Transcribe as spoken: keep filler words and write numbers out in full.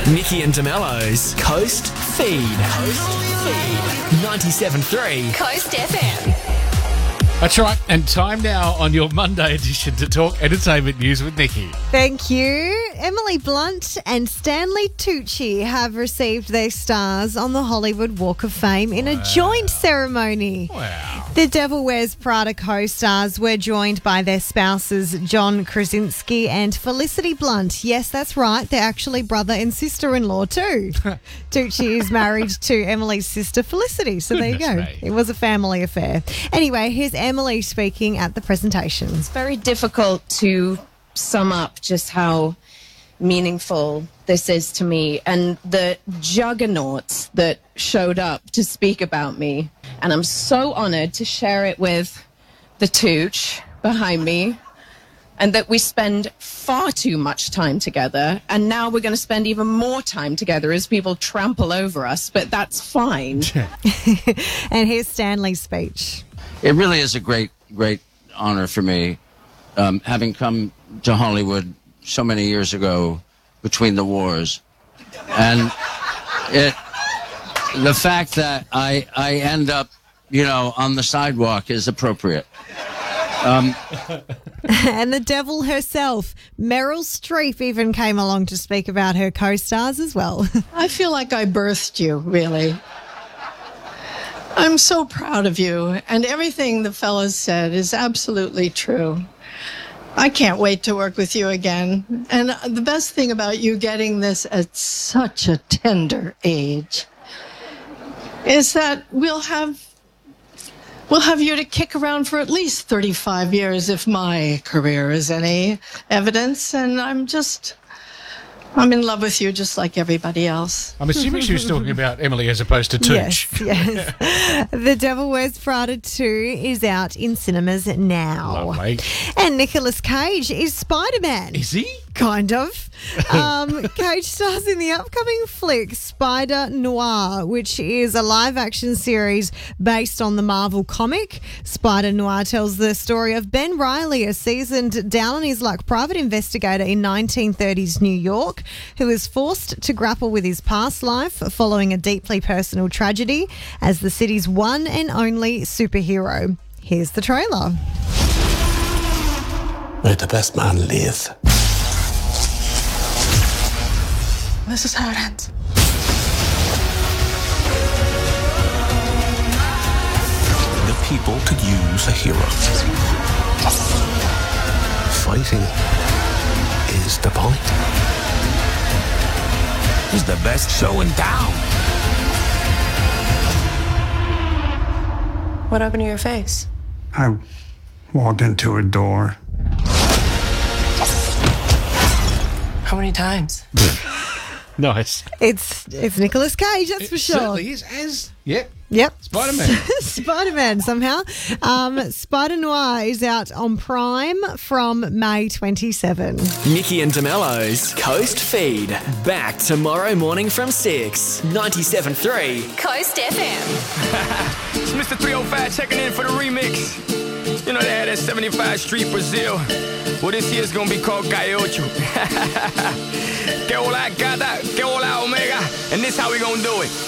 Nikki and DeMello's Coast Feed. Coast Feed. ninety-seven point three Coast F M. That's right, and time now on your Monday edition to talk entertainment news with Nikki. Thank you. Emily Blunt and Stanley Tucci have received their stars on the Hollywood Walk of Fame in a joint ceremony. Wow. The Devil Wears Prada co-stars were joined by their spouses John Krasinski and Felicity Blunt. Yes, that's right. They're actually brother and sister-in-law too. Tucci is married to Emily's sister Felicity, so there you go. Goodness me. It was a family affair. Anyway, here's Emily speaking at the presentation. It's very difficult to sum up just how meaningful this is to me and the juggernauts that showed up to speak about me. And I'm so honored to share it with the Tooch behind me, and that we spend far too much time together. And now we're going to spend even more time together as people trample over us, but that's fine. And here's Stanley's speech. It really is a great, great honor for me, um, having come to Hollywood so many years ago between the wars. And it, the fact that I, I end up, you know, on the sidewalk is appropriate. Um, And the devil herself, Meryl Streep, even came along to speak about her co-stars as well. I feel like I birthed you, really. I'm so proud of you, and everything the fellas said is absolutely true. I can't wait to work with you again. And the best thing about you getting this at such a tender age is that we'll have we'll have you to kick around for at least thirty-five years if my career is any evidence. And I'm just, I'm in love with you just like everybody else. I'm assuming she was talking about Emily as opposed to Tooch. Yes, yes. The Devil Wears Prada two is out in cinemas now. Lovely. And Nicolas Cage is Spider-Man. Is he? Kind of. Um, Cage stars in the upcoming flick Spider Noir, which is a live-action series based on the Marvel comic. Spider Noir tells the story of Ben Reilly, a seasoned, down-on-his-luck private investigator in nineteen thirties New York, who is forced to grapple with his past life following a deeply personal tragedy as the city's one and only superhero. Here's the trailer. May the best man live. This is how it ends. The people could use a hero. Fighting is the point. He's the best show in town. What happened to your face? I walked into a door. How many times? Nice. It's it's Nicolas Cage, that's It for sure. certainly is. As, yep. Yep. Spider-Man. Spider-Man somehow. Um, Spider Noir is out on Prime from May twenty-seventh. Nikki and DeMello's Coast Feed. Back tomorrow morning from six. ninety-seven point three Coast F M. It's Mister three oh five checking in for the remix. You know they had that seventy-five Street Brazil. Well, this year's gonna be called Calle Ocho. Que hola gata, que hola omega. And this how we gonna do it.